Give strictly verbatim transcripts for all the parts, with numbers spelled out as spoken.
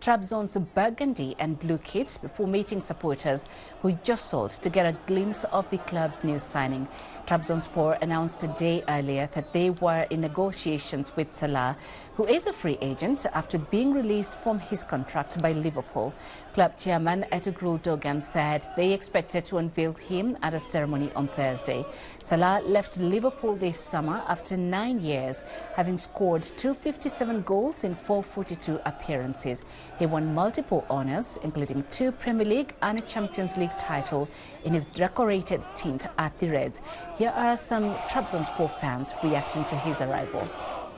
Trabzon's burgundy and blue kit before meeting supporters who jostled to get a glimpse of the club's new signing. Trabzonspor announced a day earlier that they were in negotiations with Salah, who is a free agent after being released from his contract by Liverpool. Club chairman Ertugrul Dogan said they expected to unveil him at a ceremony on Thursday. Salah left Liverpool this summer after nine years, having scored two hundred fifty-seven goals in four hundred forty-two appearances. He won multiple honours, including two Premier League and a Champions League title in his decorated stint at the Reds. Here are some Trabzonspor fans reacting to his arrival.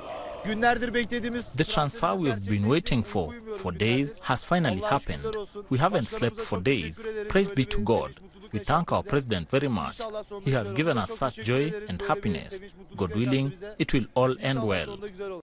The transfer we've been waiting for for days has finally happened. We haven't slept for days. Praise be to God. We thank our president very much. He has given us such joy and happiness. God willing, it will all end well.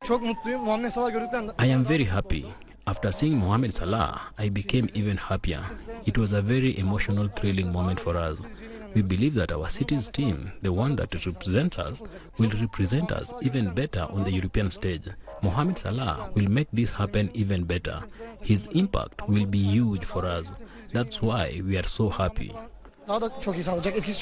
I am very happy. After seeing Mohamed Salah, I became even happier. It was a very emotional, thrilling moment for us. We believe that our city's team, the one that represents us, will represent us even better on the European stage. Mohamed Salah will make this happen even better. His impact will be huge for us. That's why we are so happy. This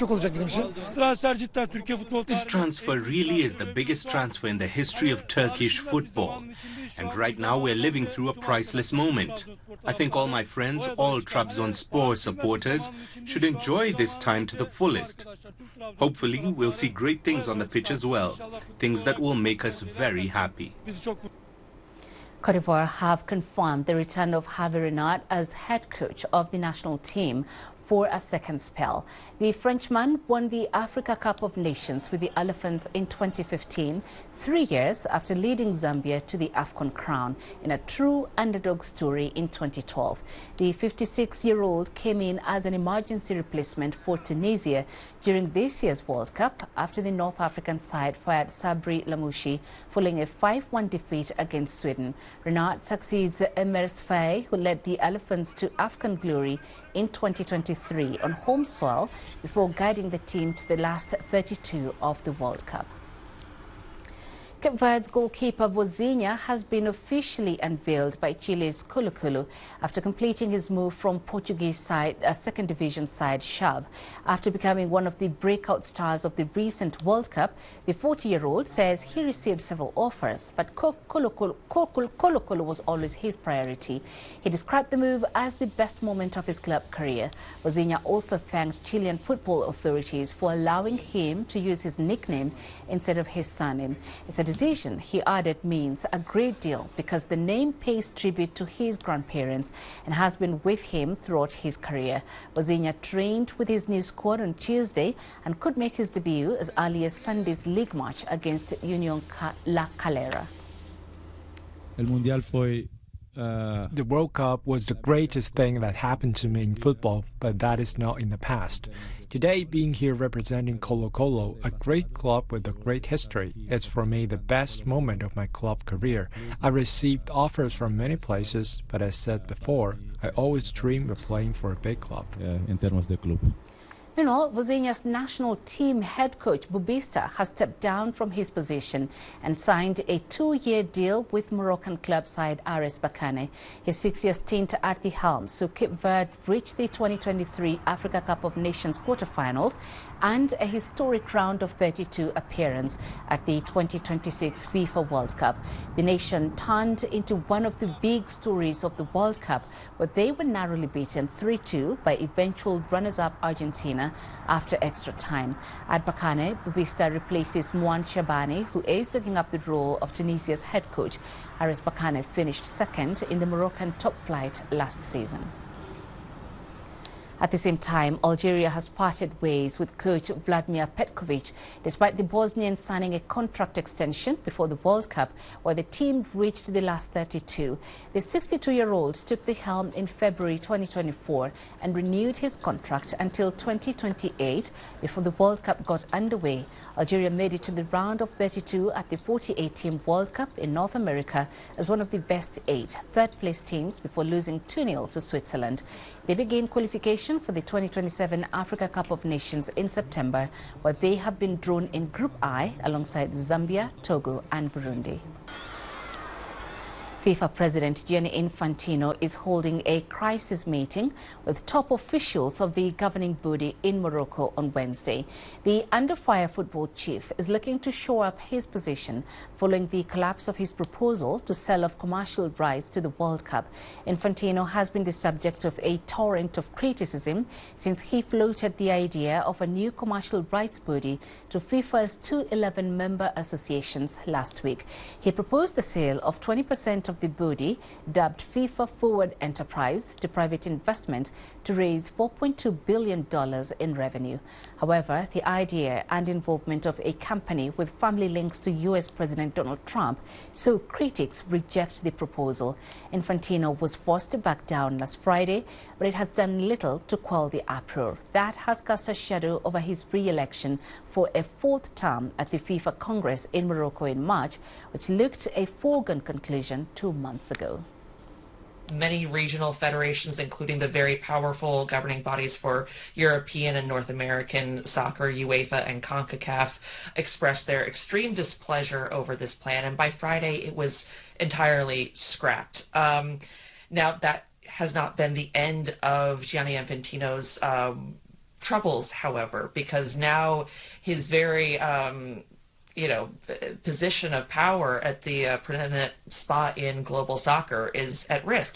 transfer really is the biggest transfer in the history of Turkish football. And right now we're living through a priceless moment. I think all my friends, all Trabzonspor supporters, should enjoy this time to the fullest. Hopefully we'll see great things on the pitch as well, things that will make us very happy. Cote d'Ivoire have confirmed the return of Hervé Renard as head coach of the national team for a second spell. The Frenchman won the Africa Cup of Nations with the Elephants in twenty fifteen, three years after leading Zambia to the AFCON crown in a true underdog story in twenty twelve. The fifty-six-year-old came in as an emergency replacement for Tunisia during this year's World Cup after the North African side fired Sabri Lamouchi following a five one defeat against Sweden. Renard succeeds Emers Faye, who led the Elephants to AFCON glory in twenty twenty-three on home soil before guiding the team to the last thirty-two of the World Cup. Cape Verde's goalkeeper Vozinha has been officially unveiled by Chile's Colo-Colo after completing his move from Portuguese side, uh, second division side Xavi. After becoming one of the breakout stars of the recent World Cup, the forty-year-old says he received several offers, but Colo-Colo Colo-Colo was always his priority. He described the move as the best moment of his club career. Vozinha also thanked Chilean football authorities for allowing him to use his nickname instead of his surname. It's a decision, he added, means a great deal because the name pays tribute to his grandparents and has been with him throughout his career. Vozinha trained with his new squad on Tuesday and could make his debut as early as Sunday's league match against Union La Calera. The World Cup was the greatest thing that happened to me in football, but that is now in the past. Today, being here representing Colo-Colo, a great club with a great history, is for me the best moment of my club career. I received offers from many places, but as said before, I always dreamed of playing for a big club. In terms of the club. Meanwhile, Vozinha's national team head coach Bubista has stepped down from his position and signed a two-year deal with Moroccan club side R S Berkane. His six-year stint at the helm saw Cape Verde reach the twenty twenty-three Africa Cup of Nations quarterfinals and a historic round of thirty-two appearance at the twenty twenty-six FIFA World Cup. The nation turned into one of the big stories of the World Cup, but they were narrowly beaten three two by eventual runners-up Argentina after extra time. At Berkane, Bubista replaces Mouane Shabani, who is taking up the role of Tunisia's head coach. R S Berkane finished second in the Moroccan top flight last season. At the same time, Algeria has parted ways with coach Vladimir Petkovic, despite the Bosnian signing a contract extension before the World Cup, where the team reached the last thirty-two. The sixty-two-year-old took the helm in February twenty twenty-four and renewed his contract until twenty twenty-eight before the World Cup got underway. Algeria made it to the round of thirty-two at the forty-eight team World Cup in North America as one of the best eight third-place teams before losing two nil to Switzerland. They began qualification for the twenty twenty-seven Africa Cup of Nations in September, where they have been drawn in Group I alongside Zambia, Togo and Burundi. FIFA President Gianni Infantino is holding a crisis meeting with top officials of the governing body in Morocco on Wednesday. The under-fire football chief is looking to shore up his position following the collapse of his proposal to sell off commercial rights to the World Cup. Infantino has been the subject of a torrent of criticism since he floated the idea of a new commercial rights body to FIFA's two hundred eleven member associations last week. He proposed the sale of twenty percent of the body, dubbed FIFA Forward Enterprise, to private investment to raise four point two billion dollars in revenue. However, the idea and involvement of a company with family links to U S President Donald Trump saw critics reject the proposal. Infantino was forced to back down last Friday, but it has done little to quell the uproar. That has cast a shadow over his re-election for a fourth term at the FIFA Congress in Morocco in March, which looked a foregone conclusion two months ago. Many regional federations, including the very powerful governing bodies for European and North American soccer, UEFA and CONCACAF, expressed their extreme displeasure over this plan, and by Friday it was entirely scrapped. Um, now, that has not been the end of Gianni Infantino's um, troubles, however, because now his very um, you know, position of power at the uh, preeminent spot in global soccer is at risk.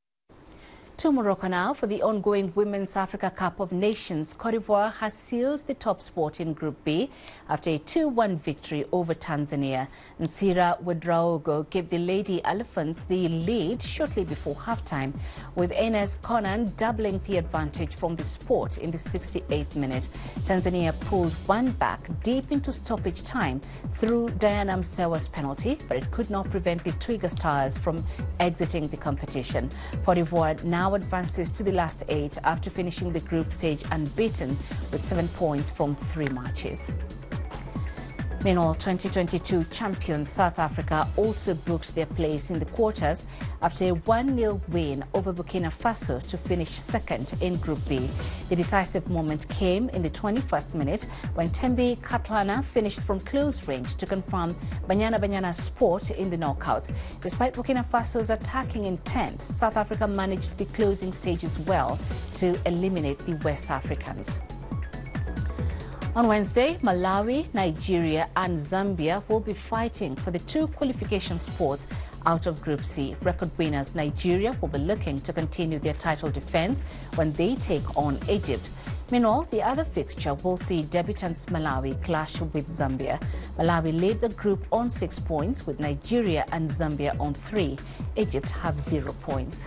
To Morocco now for the ongoing Women's Africa Cup of Nations. Cote d'Ivoire has sealed the top spot in Group B after a two one victory over Tanzania. Nsira Ouedraogo gave the Lady Elephants the lead shortly before halftime, with Enes Konan doubling the advantage from the sport in the sixty-eighth minute. Tanzania pulled one back deep into stoppage time through Diana Msewa's penalty, but it could not prevent the Twiga Stars from exiting the competition. Cote d'Ivoire now Now advances to the last eight after finishing the group stage unbeaten with seven points from three matches. Meanwhile, twenty twenty-two champions South Africa also booked their place in the quarters after a one nil win over Burkina Faso to finish second in Group B. The decisive moment came in the twenty-first minute when Tembi Katlana finished from close range to confirm Banyana Banyana's spot in the knockouts. Despite Burkina Faso's attacking intent, South Africa managed the closing stages well to eliminate the West Africans. On Wednesday, Malawi, Nigeria and Zambia will be fighting for the two qualification spots out of Group C. Record winners Nigeria will be looking to continue their title defense when they take on Egypt. Meanwhile, the other fixture will see debutants Malawi clash with Zambia. Malawi lead the group on six points, with Nigeria and Zambia on three. Egypt have zero points.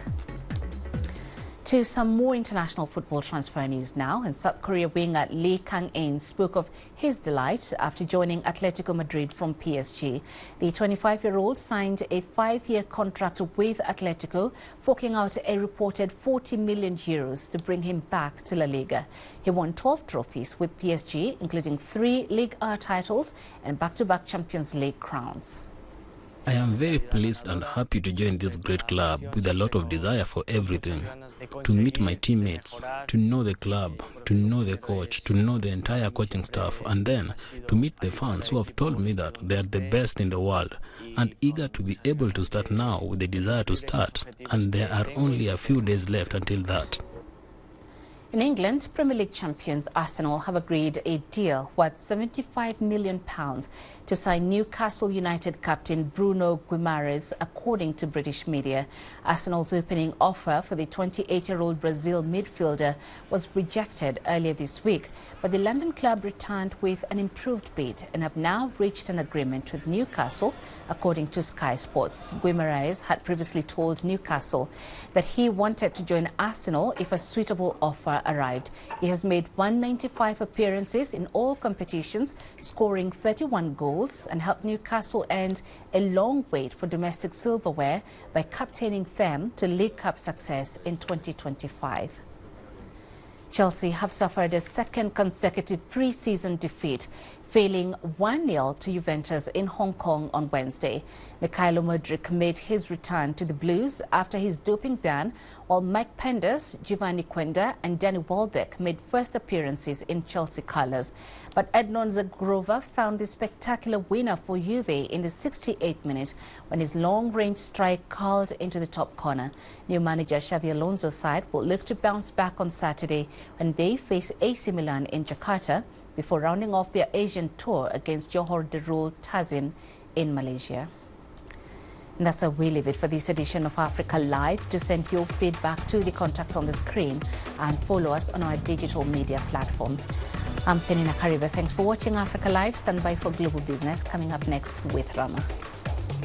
To some more international football transfer news now, and South Korea winger Lee Kang-in spoke of his delight after joining Atletico Madrid from P S G. The twenty-five-year-old signed a five-year contract with Atletico, forking out a reported forty million euros to bring him back to La Liga. He won twelve trophies with P S G, including three Ligue one titles and back-to-back Champions League crowns. I am very pleased and happy to join this great club with a lot of desire for everything. To meet my teammates, to know the club, to know the coach, to know the entire coaching staff, and then to meet the fans who have told me that they are the best in the world, and eager to be able to start now with the desire to start, and there are only a few days left until that. In England, Premier League champions Arsenal have agreed a deal worth seventy-five million pounds to sign Newcastle United captain Bruno Guimaraes, according to British media. Arsenal's opening offer for the twenty-eight-year-old Brazil midfielder was rejected earlier this week, but the London club returned with an improved bid and have now reached an agreement with Newcastle, according to Sky Sports. Guimaraes had previously told Newcastle that he wanted to join Arsenal if a suitable offer arrived. He has made one hundred ninety-five appearances in all competitions, scoring thirty-one goals, and helped Newcastle end a long wait for domestic silverware by captaining them to League Cup success in twenty twenty-five. Chelsea have suffered a second consecutive pre-season defeat. failing one nil to Juventus in Hong Kong on Wednesday. Mykhailo Mudryk made his return to the Blues after his doping ban, while Mike Penders, Giovanni Quenda and Danny Welbeck made first appearances in Chelsea colours. But Ednon Zagrova found the spectacular winner for Juve in the sixty-eighth minute when his long-range strike curled into the top corner. New manager Xabi Alonso's side will look to bounce back on Saturday when they face A C Milan in Jakarta, before rounding off their Asian tour against Johor Darul Ta'zim in Malaysia. And that's how we leave it for this edition of Africa Live. To send your feedback to the contacts on the screen and follow us on our digital media platforms. I'm Penina Karibe. Thanks for watching Africa Live. Stand by for Global Business coming up next with Rama.